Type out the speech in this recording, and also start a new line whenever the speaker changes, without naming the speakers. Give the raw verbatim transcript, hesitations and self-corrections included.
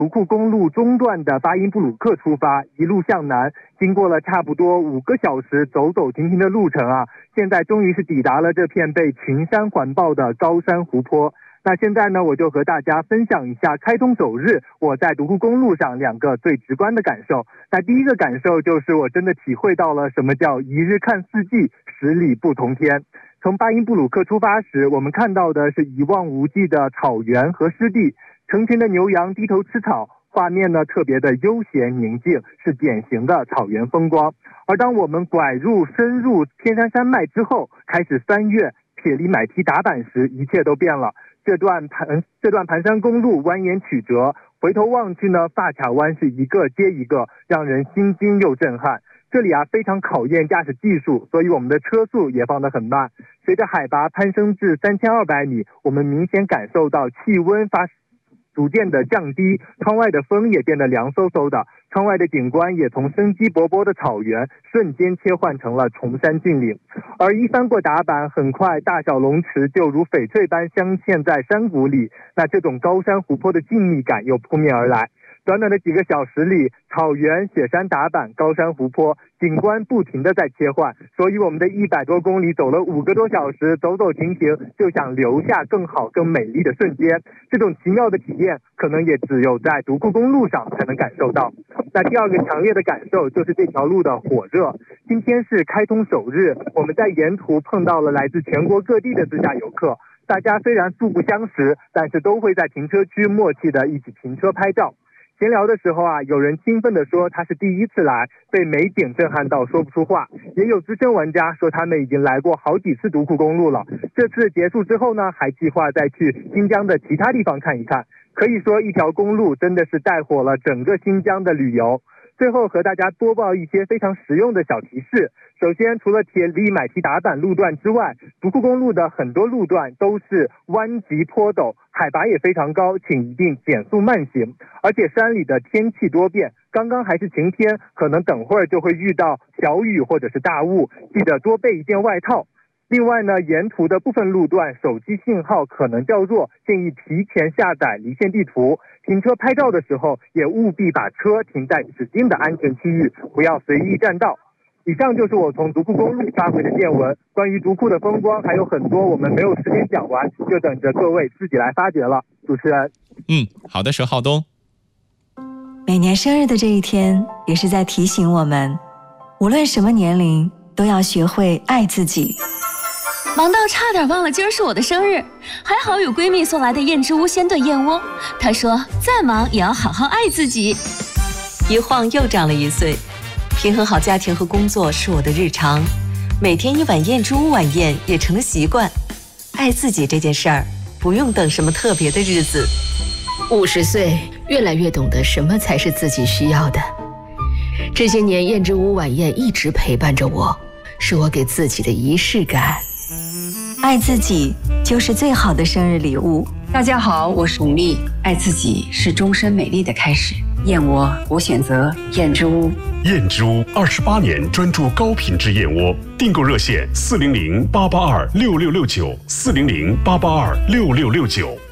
独库公路中段的巴音布鲁克出发，一路向南，经过了差不多五个小时走走停停的路程啊，现在终于是抵达了这片被群山环抱的高山湖泊。那现在呢，我就和大家分享一下开通首日我在独库公路上两个最直观的感受。那第一个感受就是我真的体会到了什么叫一日看四季，十里不同天。从巴音布鲁克出发时，我们看到的是一望无际的草原和湿地，成群的牛羊低头吃草，画面呢特别的悠闲宁静，是典型的草原风光。而当我们拐入深入天山山脉之后，开始翻越铁力买蹄打板时，一切都变了。这段盘这段盘山公路蜿蜒曲折，回头望去呢，发卡弯是一个接一个，让人心惊又震撼。这里啊非常考验驾驶技术，所以我们的车速也放得很慢。随着海拔攀升至三千二百米，我们明显感受到气温发逐渐的降低，窗外的风也变得凉飕飕的，窗外的景观也从生机勃勃的草原瞬间切换成了崇山峻岭。而一翻过打板，很快大小龙池就如翡翠般镶嵌在山谷里，那这种高山湖泊的静谧感又扑面而来。短短的几个小时里，草原、雪山打板、高山湖泊，景观不停地在切换，所以我们的一百多公里走了五个多小时，走走停停，就想留下更好更美丽的瞬间。这种奇妙的体验，可能也只有在独库公路上才能感受到。那第二个强烈的感受就是这条路的火热。今天是开通首日，我们在沿途碰到了来自全国各地的自驾游客，大家虽然素不相识，但是都会在停车区默契的一起停车拍照。闲聊的时候啊，有人兴奋地说他是第一次来，被美景震撼到说不出话，也有资深玩家说他们已经来过好几次独库公路了，这次结束之后呢，还计划再去新疆的其他地方看一看。可以说一条公路真的是带火了整个新疆的旅游。最后和大家播报一些非常实用的小提示。首先，除了铁力买蹄打板路段之外，独库公路的很多路段都是弯急坡陡，海拔也非常高，请一定减速慢行。而且山里的天气多变，刚刚还是晴天，可能等会儿就会遇到小雨或者是大雾，记得多备一件外套。另外呢，沿途的部分路段手机信号可能较弱，建议提前下载离线地图。停车拍照的时候，也务必把车停在指定的安全区域，不要随意占道。以上就是我从独库公路发回的见闻，关于独库的风光还有很多，我们没有时间讲完，就等着各位自己来发掘了。主持人，
嗯，好的，佘浩东。
每年生日的这一天，也是在提醒我们，无论什么年龄，都要学会爱自己。
忙到差点忘了今儿是我的生日，还好有闺蜜送来的燕之屋鲜炖燕窝。她说再忙也要好好爱自己。
一晃又长了一岁，平衡好家庭和工作是我的日常，每天一碗燕之屋晚宴也成了习惯。爱自己这件事儿，不用等什么特别的日子。
五十岁，越来越懂得什么才是自己需要的。这些年，燕之屋晚宴一直陪伴着我，是我给自己的仪式感。
爱自己就是最好的生日礼物。
大家好，我是巩俐。爱自己是终身美丽的开始。燕窝，我选择燕之屋。
燕之屋二十八年专注高品质燕窝，订购热线四零零八八二六六六九四零零八八二六六六九。